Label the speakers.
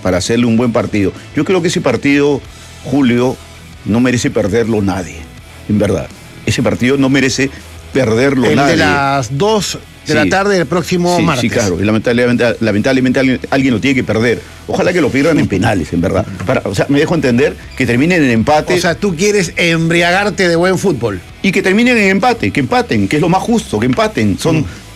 Speaker 1: para hacerle un buen partido. Yo creo que ese partido, Julio, no merece perderlo nadie, en verdad. Ese partido no merece perderlo nadie.
Speaker 2: El de las 2 de la tarde del próximo martes.
Speaker 1: Sí, claro. Y lamentablemente alguien lo tiene que perder. Ojalá que lo pierdan en penales, en verdad. O sea, me dejo entender que terminen en empate.
Speaker 2: O sea, tú quieres embriagarte de buen fútbol.
Speaker 1: Y que terminen en empate, que empaten, que es lo más justo, que empaten.